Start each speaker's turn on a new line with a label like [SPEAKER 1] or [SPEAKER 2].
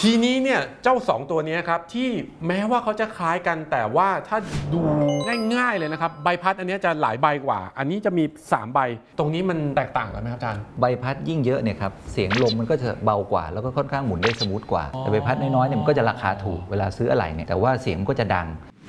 [SPEAKER 1] ทีนี้เนี่ยเจ้า2ตัวนี้ครับที่แม้ว่าเขาจะคล้ายกันแต่ว่าถ้าดูง่ายๆเลยนะครับใบพัดอันนี้จะหลายใบกว่าอันนี้จะมี3ใบตรงนี้มันแตกต่างกันไหมครับอาจารย์
[SPEAKER 2] ใบพัดยิ่งเยอะเนี่ยครับเสียงลมมันก็จะเบากว่าแล้วก็ค่อนข้างหมุนได้สมูทกว่าแต่ใบพัดน้อยๆเนี่ยมันก็จะราคาถูกเวลาซื้ออะไหล่เนี่ยแต่ว่าเสียงก็จะดัง